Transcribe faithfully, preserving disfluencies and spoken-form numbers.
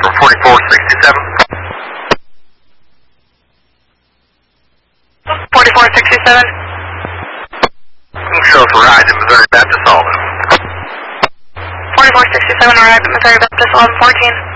for forty-four sixty-seven. forty-four sixty-seven. Shows arrived at Missouri Baptist Alden. forty-four sixty-seven arrived at Missouri Baptist Alden fourteen.